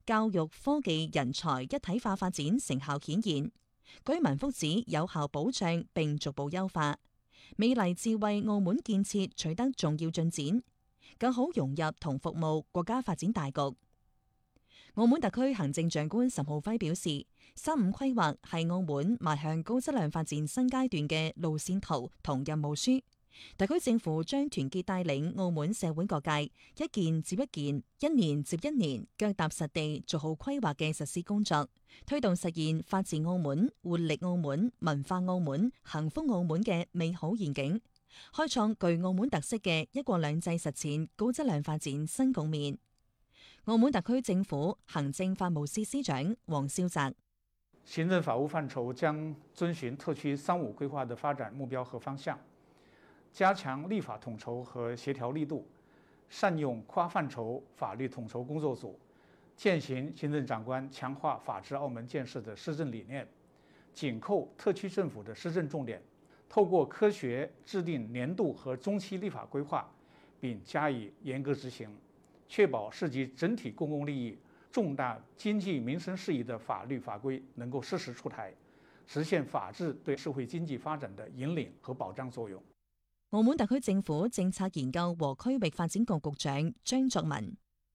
教育、科技、人才一體化發展成效顯現，居民福祉有效保障並逐步優化，美麗智慧澳門建設取得重要進展，更好融入同服務國家發展大局。澳門特區行政長官岑浩輝表示，3.5規劃係澳門邁向高質量發展新階段嘅路線圖同任務書。特區政府將團結帶領澳門社會各界，一件接一件，一年接一年，腳踏實地做好規劃嘅實施工作，推動實現法治澳門、活力澳門、文化澳門、幸福澳門嘅美好願景，開創具澳門特色嘅一國兩制實踐高質量發展新局面。澳門特區政府行政法務司司長黃少澤， 行政法務範疇將遵循特區3.5規劃的發展目標和方向，加強立法統籌和協調力度，善用跨範疇法律統籌工作組，踐行行政長官強化法治澳門建設的施政理念，緊扣特區政府的施政重點，透過科學制定年度和中期立法規劃，並加以嚴格執行，確保涉及整體公共利益、重大經濟民生事宜的法律法規能夠適時出台，實現法治對社會經濟發展的引領和保障作用。 澳門特區政府政策研究和區域發展局局長張作文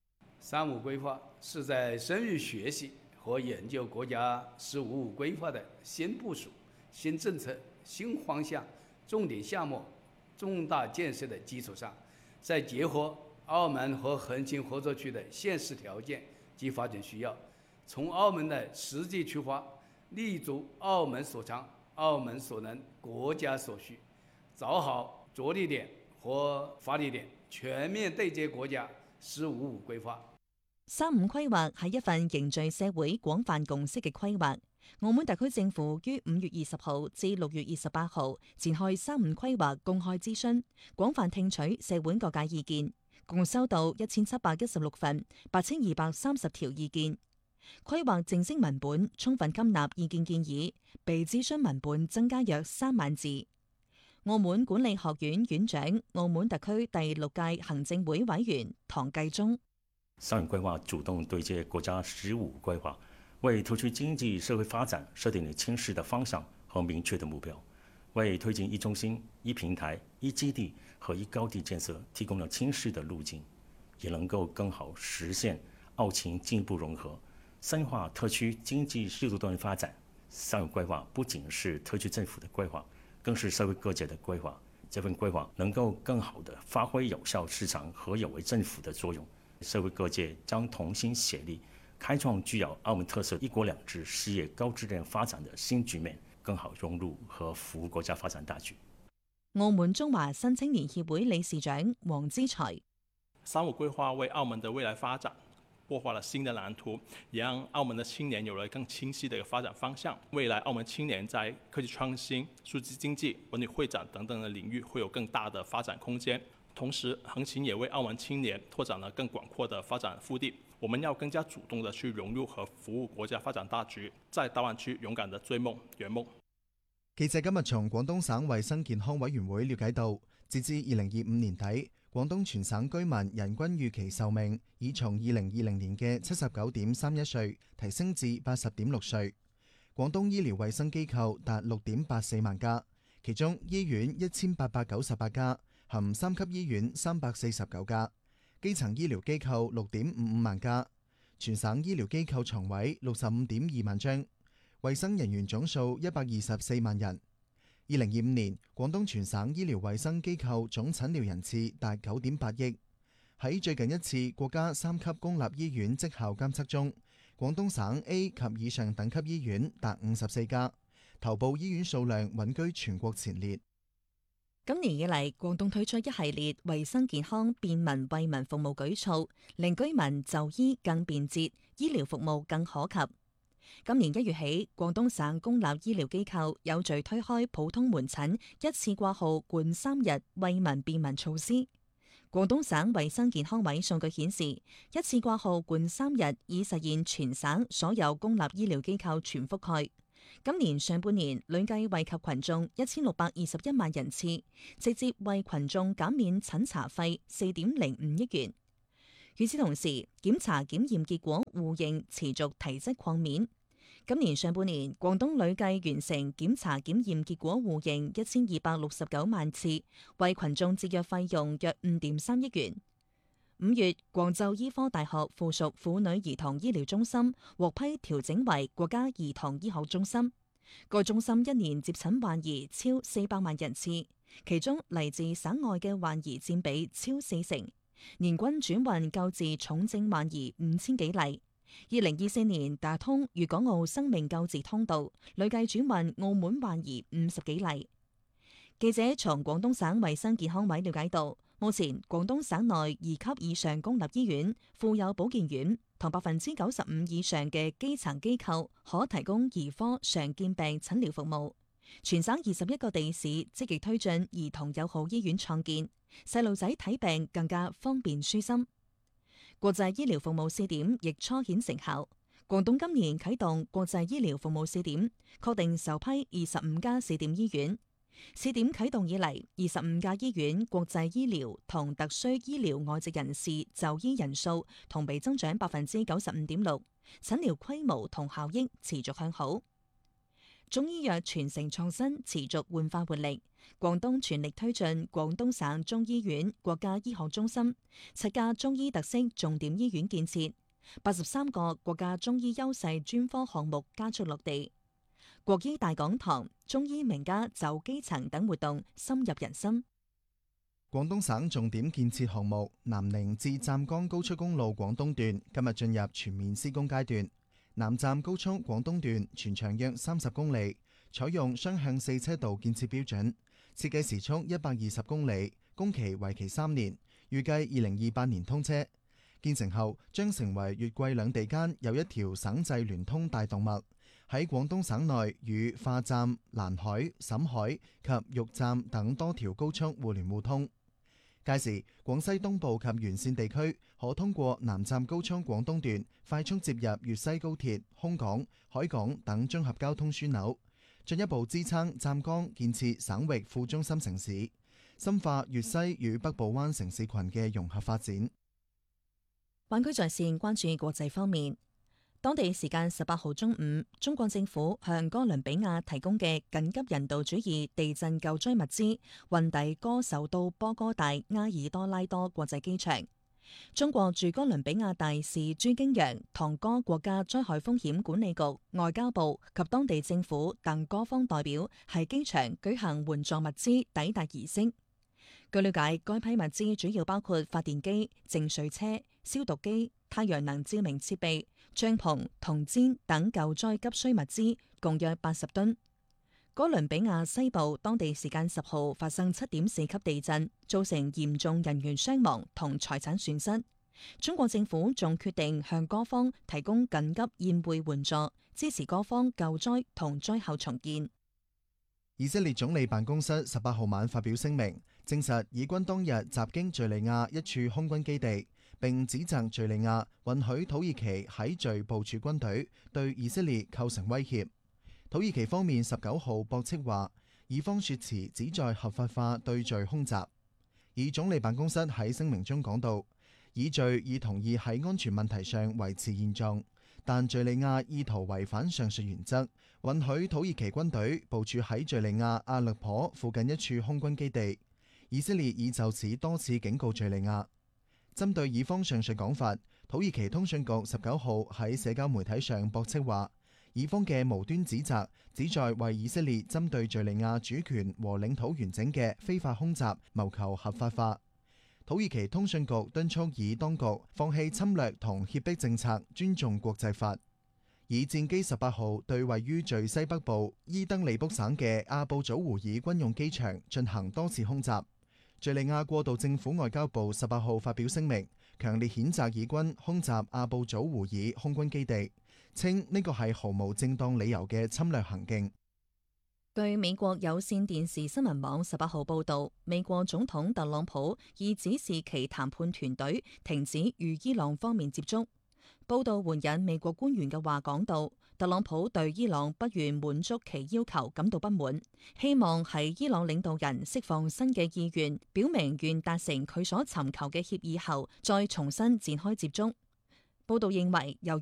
，3.5規劃是在深入學習和研究國家15.5規劃的新部署、新政策、新方向、重點項目、重大建設的基礎上，再結合澳門和橫琴合作區的現實條件及發展需要，從澳門的實際出發，立足澳門所長、澳門所能、國家所需，找好着力點和發力點，全面對接國家15.5規劃。 3.5規劃係一份凝聚社會廣泛共識嘅規劃。澳門特區政府於5月20號至6月28號展開3.5規劃公開諮詢，廣泛聽取社會各界意見，共收到1716份8230條意見。規劃正式文本充分吸納意見建議，被諮詢文本增加約3萬字。澳門管理學院院長、澳門特區第6屆行政會委員唐繼宗 3.5規劃主動對接國家15規劃，為特區經濟社會發展設定了清晰的方向和明確的目標，為推進一中心、一平台、一基地和一高地建設提供了清晰的路徑，也能夠更好實現澳情進一步融合，深化特區經濟適度多元發展。3.5規劃不僅是特區政府的規劃，更是社會各界的規劃。這份規劃能夠更好地發揮有效市場和有為政府的作用。社會各界將同心協力，開創具有澳門特色一國兩制事業高質量發展的新局面，更好融入和服務國家發展大局。 澳門中華新青年協會理事長黃之才 ，3.5規劃為澳門的未來發展擘畫了新的藍圖，也讓澳門的青年有了更清晰的一個發展方向。未來澳門青年在科技創新、數字經濟、文旅會展等等的領域會有更大的發展空間。同時，橫琴也為澳門青年拓展了更廣闊的發展腹地。我們要更加主動地去融入和服務國家發展大局，在大灣區勇敢地追夢圓夢。 記者今日從廣東省衛生健康委員會了解到，截至2025年底，廣東全省居民人均預期壽命已從2020年嘅79.31歲提升至80.6歲。廣東醫療衛生機構達6.84萬家，其中醫院1898家，含3級醫院349家，基層醫療機構6.55萬家，全省醫療機構床位65.2萬張，衛生人員總數124萬人。2025年，廣東全省醫療衛生機構總診療人次達9.8億。喺最近一次國家3級公立醫院績效監測中，廣東省 A 及以上等級醫院達54家，頭部醫院數量穩居全國前列。 今年以嚟，廣東推出一系列衛生健康便民惠民服務舉措，令居民就醫更便捷，醫療服務更可及。今年1月起，廣東省公立醫療機構有序推開普通門診一次掛號冠3日惠民便民措施。廣東省衛生健康委數據顯示，一次掛號冠3日已實現全省所有公立醫療機構全覆蓋。今年上半年累計惠及群眾1621萬人次，直接為群眾減免診查費4.05億元。 與此同時，檢查檢驗結果互認持續提質擴面。今年上半年，廣東累計完成檢查檢驗結果互認1269萬次，為群眾節約費用約5.3億元。5月，廣州醫科大學附屬婦女兒童醫療中心獲批調整為國家兒童醫學中心。該中心一年接診患兒超400萬人次，其中嚟自省外嘅患兒佔比超40%，年均轉運救治重症患兒5000幾例。2024年打通粵港澳生命救治通道，累計轉運澳門患兒50幾例。記者從廣東省衛生健康委了解到，目前廣東省內2級以上公立醫院、婦幼保健院同95%以上嘅基層機構可提供兒科常見病診療服務。全省21個地市積極推進兒童友好醫院創建，細路仔睇病更加方便舒心。國際醫療服務試點亦初顯成效。廣東今年啟動國際醫療服務試點，確定首批25家試點醫院。試點啟動以嚟，25家醫院國際醫療同特需醫療外籍人士就醫人數同比增長95.6%，診療規模同效益持續向好。中醫藥傳承創新持續煥發活力，廣東全力推進廣東省中醫院國家醫學中心7家中醫特色重點醫院建設，83個國家中醫優勢專科項目加速落地。國醫大講堂、中醫名家走基層等活動深入人心。 廣東省重點建設項目南寧至湛江高速公路廣東段今日進入全面施工階段。南站高速廣東段全長約30公里，採用雙向4車道建設標準，設計時速120公里，工期為期3年，預計2028年通車。建成後將成為粵桂兩地間有一條省際聯通大動脈，喺廣東省內與化站、蘭海、瀋海及玉站等多條高速互聯互通。屆時，廣西東部及沿線地區可通過南站高速廣東段快速接入粵西高鐵、空港、海港等綜合交通樞紐，進一步支撐湛江建設省域副中心城市，深化粵西與北部灣城市群嘅融合發展。 灣區在線關注國際方面。當地時間18號中午，中國政府向哥倫比亞提供嘅緊急人道主義地震救災物資運抵哥首都波哥大埃爾多拉多國際機場。中國駐哥倫比亞大使朱京陽同哥國家災害風險管理局、外交部及當地政府等多方代表喺機場舉行援助物資抵達儀式。據了解，該批物資主要包括發電機、淨水車、消毒機、太陽能照明設備、帳篷、銅氈等救災急需物資，共約80噸。哥倫比亞西部當地時間10號發生7.4級地震，造成嚴重人員傷亡同財產損失。中國政府仲決定向各方提供緊急宴會援助，支持各方救災同災後重建。 以色列總理辦公室18號晚發表聲明，證實以軍當日襲擊敘利亞一處空軍基地，並指責敘利亞允許土耳其喺敘部署軍隊，對以色列構成威脅。土耳其方面19號駁斥話，以方說辭旨在合法化對敘空襲。以總理辦公室喺聲明中講到，以敘已同意喺安全問題上維持現狀，但敘利亞意圖違反上述原則，允許土耳其軍隊部署喺敘利亞阿勒頗附近一處空軍基地。以色列已就此多次警告敘利亞。針對以方上述講法，土耳其通訊局19號喺社交媒體上駁斥話，以方嘅無端指責旨在為以色列針對敘利亞主權和領土完整嘅非法空襲謀求合法化。土耳其通訊局敦促以當局放棄侵略同脅迫政策，尊重國際法。以戰機18號對位於敘西北部伊德利卜省嘅阿布祖胡爾軍用機場進行多次空襲。敘利亞過渡政府外交部18號發表聲明，強烈譴責以軍空襲阿布祖胡爾空軍基地，稱呢個係毫無正當理由嘅侵略行徑。 據美國有線電視新聞網18號報導，美國總統特朗普已指示其談判團隊停止與伊朗方面接觸。 報道援引美國官員嘅話講到，特朗普對伊朗不願滿足其要求感到不滿，希望喺伊朗領導人釋放新嘅意願，表明願達成佢所尋求嘅協議後，再重新展開接觸。報道認為，由